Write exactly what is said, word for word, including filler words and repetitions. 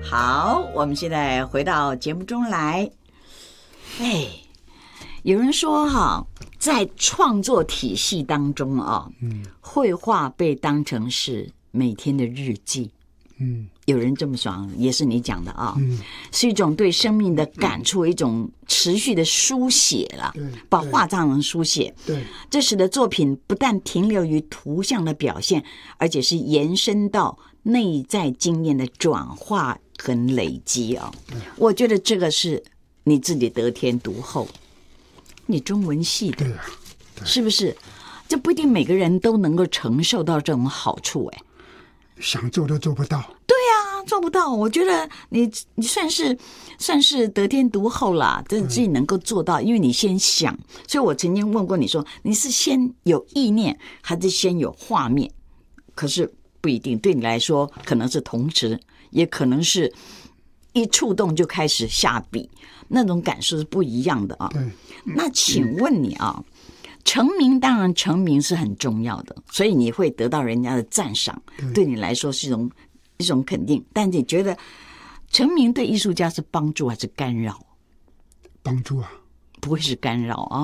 好，我们现在回到节目中来。哎，有人说哈，在创作体系当中啊，嗯，绘画被当成是每天的日记。嗯，有人这么说，也是你讲的啊，嗯，是一种对生命的感触，一种持续的书写了，把画当成书写， 对， 这使得作品不但停留于图像的表现，而且是延伸到内在经验的转化跟累积啊。我觉得这个是你自己得天独厚，你中文系的， 对啊，对， 是不是？这不一定每个人都能够承受到这种好处，哎。 想做都做不到。 对啊，做不到。我觉得你你算是算是得天独厚啦，自己能够做到，因为你先想。所以我曾经问过你说，你是先有意念，还是先有画面？可是不一定，对你来说可能是同时，也可能是一触动就开始下笔，那种感受是不一样的啊。 对， 那请问你啊？成名当然成名是很重要的，所以你会得到人家的赞赏，对你来说是一种一种肯定。但你觉得成名对艺术家是帮助还是干扰？ 帮助啊， 不会是干扰啊。